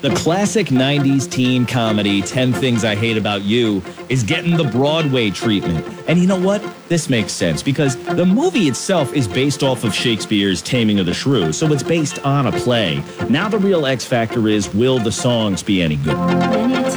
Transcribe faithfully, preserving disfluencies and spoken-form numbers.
The classic nineties teen comedy, ten Things I Hate About You, is getting the Broadway treatment. And you know what? This makes sense because the movie itself is based off of Shakespeare's Taming of the Shrew, so it's based on a play. Now the real X factor is, will the songs be any good?